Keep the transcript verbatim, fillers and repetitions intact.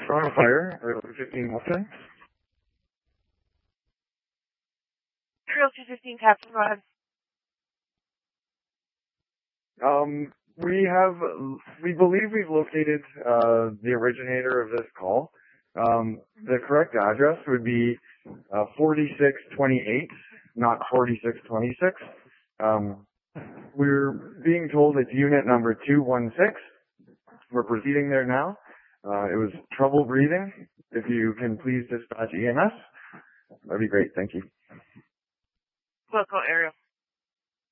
Toronto Fire, or fifteen Wilson. Trail two fifteen, Captain, go ahead. Um, we have, we believe we've located uh, the originator of this call. Um, the correct address would be uh, forty-six twenty-eight, not forty-six twenty-six. Um, we're being told it's unit number two one six. We're proceeding there now. Uh, it was trouble breathing. If you can please dispatch E M S, that'd be great. Thank you. Local area